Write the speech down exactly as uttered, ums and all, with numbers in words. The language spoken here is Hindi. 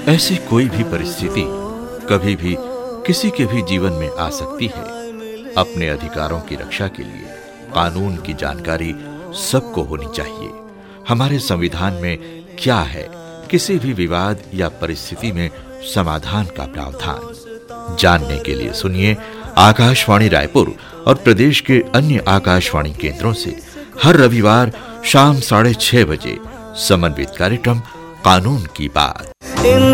ऐसी कोई भी परिस्थिति कभी भी किसी के भी जीवन में आ सकती है। अपने अधिकारों की रक्षा के लिए कानून की जानकारी सबको होनी चाहिए। हमारे संविधान में क्या है, किसी भी विवाद या परिस्थिति में समाधान का प्रावधान जानने के लिए सुनिए आकाशवाणी रायपुर और प्रदेश के अन्य आकाशवाणी केंद्रों से हर रविवार शाम साढ़े छह बजे समन्वित कार्यक्रम कानून की बात।